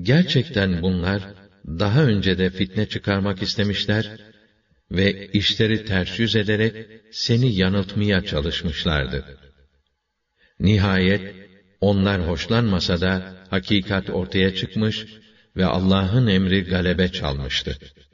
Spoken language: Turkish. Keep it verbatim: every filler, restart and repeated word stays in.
Gerçekten bunlar, daha önce de fitne çıkarmak istemişler ve işleri ters yüz ederek seni yanıltmaya çalışmışlardı. Nihayet, onlar hoşlanmasa da hakikat ortaya çıkmış ve Allah'ın emri galebe çalmıştı.